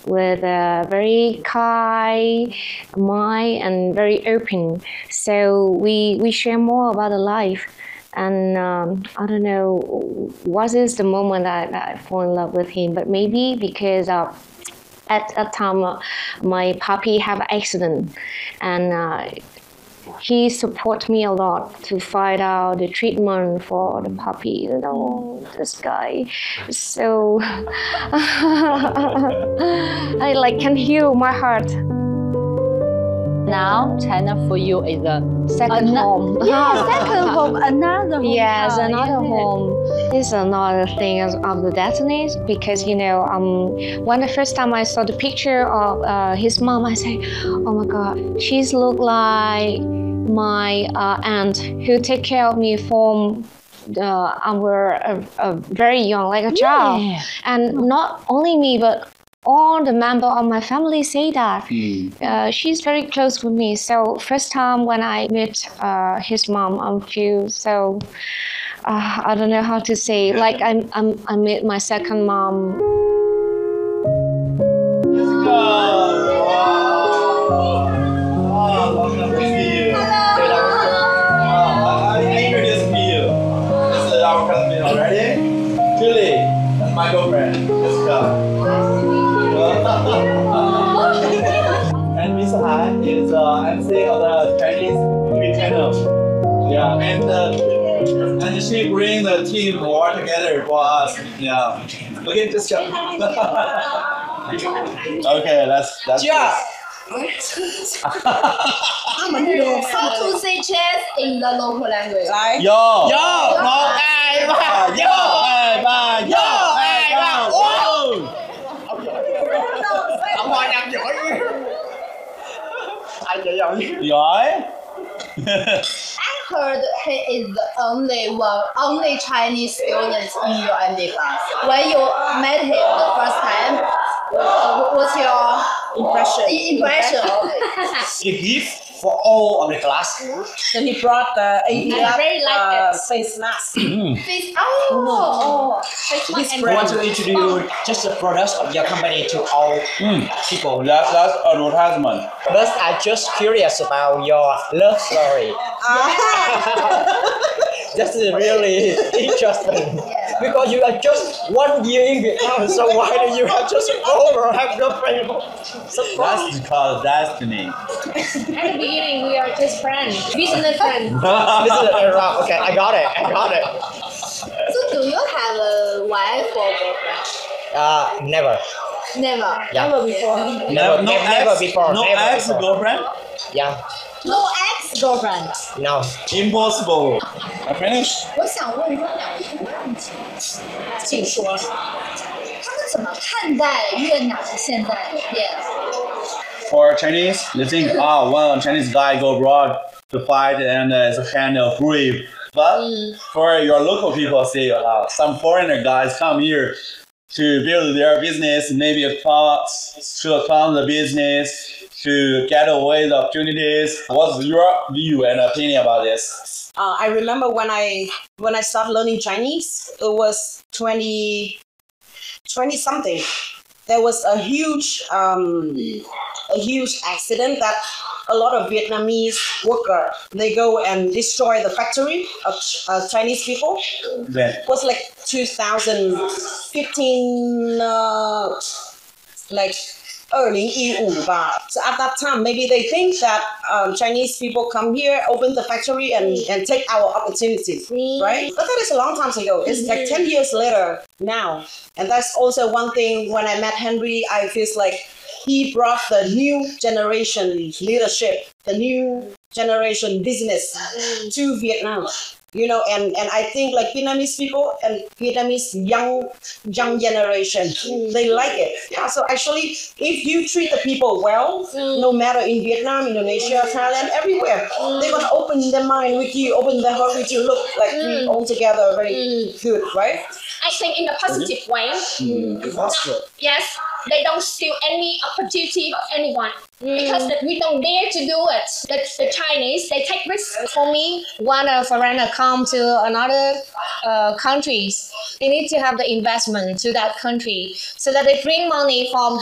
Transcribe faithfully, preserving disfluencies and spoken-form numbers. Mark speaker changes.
Speaker 1: with a very kind mind and very open. So we we share more about the life. And um, I don't know what is the moment that, that I fall in love with him, but maybe because uh, at that time uh, my puppy have an accident, and uh, he support me a lot to find out the treatment for the puppy. You know, this guy is so I like can heal my heart.
Speaker 2: Now China for you is a
Speaker 1: Second
Speaker 2: Ano-
Speaker 1: home.
Speaker 2: Yeah, second home, another home.
Speaker 1: Yes,
Speaker 2: Ah,
Speaker 1: another
Speaker 2: yeah.
Speaker 1: home. This is another thing of of the destiny, because you know, um, when the first time I saw the picture of uh, his mom, I say, "Oh my God, she's look like my uh, aunt who take care of me from uh, our uh, uh, very young, like a child."
Speaker 2: Yeah.
Speaker 1: And not only me, but all the member of my family say that. Uh, she's very close with me. So first time when I met uh, his mom, I feel so. Uh, I don't know how to say. Like I'm, I'm, I met my second mom.
Speaker 3: Julie, that's my girlfriend. Jessica. And Miss Han is uh, M C of the Chinese T V channel. Yeah, and uh, and she bring the team all together for us. Yeah. Okay, Jessica. Okay, that's that's.
Speaker 4: Yeah.
Speaker 5: How to say cheers in the local language?
Speaker 4: 来
Speaker 3: Yo.
Speaker 4: Yo.
Speaker 3: No. Ai ba. Yo. Ai ba. Yo. Ai ba. Wow.
Speaker 4: Ông Hòa nhập giỏi. Ai vậy rồi?
Speaker 3: Giỏi.
Speaker 5: I heard he is the only one, only Chinese student in your M D class. When you met him the first time, uh, what's your
Speaker 4: Impression.
Speaker 5: impression of it?
Speaker 3: A gift for all of the class.
Speaker 4: Then he brought the A D
Speaker 5: I very like
Speaker 4: uh,
Speaker 5: it.
Speaker 4: face mask.
Speaker 5: Face, oh, oh, face mask and
Speaker 6: I want to introduce just the products of your company to all people.
Speaker 3: That, that's advertisement.
Speaker 6: But I'm just curious about your love story. That's really interesting. Because you are just one year in Vietnam, so why do you have just over have girlfriend? Surprise!
Speaker 3: That's because destiny.
Speaker 1: At the beginning, we are just friends, business friends.
Speaker 6: This is a wrong. Okay, I got it. I got it.
Speaker 5: So do you have a wife or girlfriend?
Speaker 6: Uh, never.
Speaker 5: Never.
Speaker 6: Yeah.
Speaker 5: Never before.
Speaker 6: Never,
Speaker 3: no
Speaker 6: never, never
Speaker 3: ex,
Speaker 6: before.
Speaker 3: No
Speaker 6: never
Speaker 3: ex
Speaker 6: before.
Speaker 3: girlfriend?
Speaker 6: Yeah.
Speaker 5: No ex-girlfriend.
Speaker 6: No.
Speaker 3: Impossible. I finished.
Speaker 5: 我想问他两个问题，
Speaker 4: 请说。
Speaker 5: 他们怎么看待越南现在的变？
Speaker 3: For Chinese, they think, ah, one Chinese guy go abroad to fight and uh, is kind of brave. But for your local people, say, uh, some foreigner guys come here to build their business, maybe across, to account the business, to get away the opportunities. What's your view and opinion about this?
Speaker 4: Uh, I remember when I when I started learning Chinese, it was twenty, twenty something. There was a huge um, a huge accident that a lot of Vietnamese worker they go and destroy the factory of uh, Chinese people.
Speaker 3: Then,
Speaker 4: It was like two thousand fifteen, uh, like 二零一五吧. So at that time, maybe they think that um, Chinese people come here, open the factory, and, and take our opportunities, right? But that is a long time ago. It's like ten years later now. And that's also one thing when I met Henry, I feel like he brought the new generation leadership, the new generation business to Vietnam. You know, and, and I think like Vietnamese people and Vietnamese young young generation, they like it. Yeah. So actually, if you treat the people well, no matter in Vietnam, Indonesia, Thailand, everywhere, they're gonna open their mind with you, open their heart with you. Look, like we all together, very good, right?
Speaker 7: I think in a positive way. Yes, they don't steal any opportunity of anyone because that we don't dare to do it. The, the Chinese, they take risks.
Speaker 1: For me, when a foreigner come to another uh, countries, they need to have the investment to that country so that they bring money from